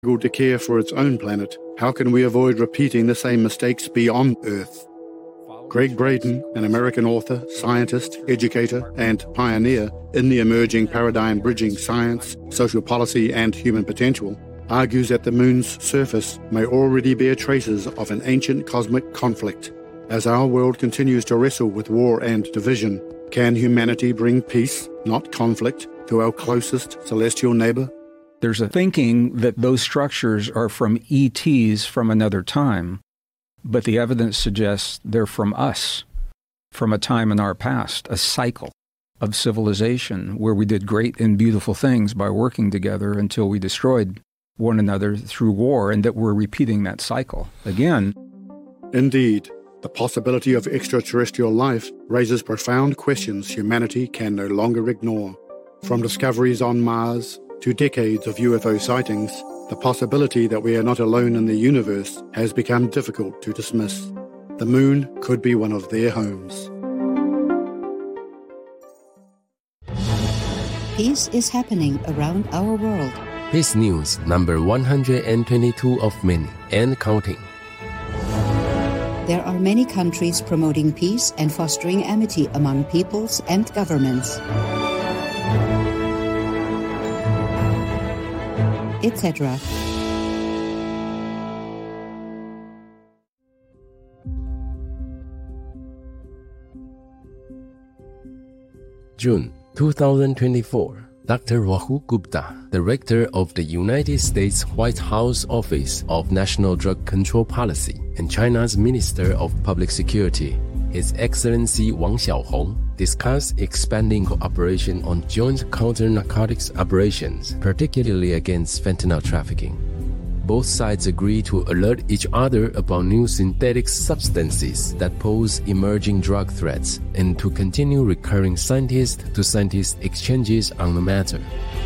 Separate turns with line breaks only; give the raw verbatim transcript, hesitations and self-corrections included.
to care for its own planet, how can we avoid repeating the same mistakes beyond Earth? Greg Braden, an American author, scientist, educator, and pioneer in the emerging paradigm-bridging science, social policy, and human potential, argues that the moon's surface may already bear traces of an ancient cosmic conflict. As our world continues to wrestle with war and division, can humanity bring peace, not conflict, to our closest celestial neighbor?
There's a thinking that those structures are from E Ts from another time, but the evidence suggests they're from us, from a time in our past, a cycle of civilization where we did great and beautiful things by working together until we destroyed one another through war, and that we're repeating that cycle again.
Indeed, the possibility of extraterrestrial life raises profound questions humanity can no longer ignore. From discoveries on Mars to decades of U F O sightings, the possibility that we are not alone in the universe has become difficult to dismiss. The moon could be one of their homes.
Peace is happening around our world.
Peace News number one hundred twenty-two of many and counting.
There are many countries promoting peace and fostering amity among peoples and governments, et cetera.
June twenty twenty-four. Doctor Rahul Gupta, Director of the United States White House Office of National Drug Control Policy and China's Minister of Public Security, His Excellency Wang Xiaohong, discussed expanding cooperation on joint counter-narcotics operations, particularly against fentanyl trafficking. Both sides agree to alert each other about new synthetic substances that pose emerging drug threats and to continue recurring scientist-to-scientist exchanges on the matter.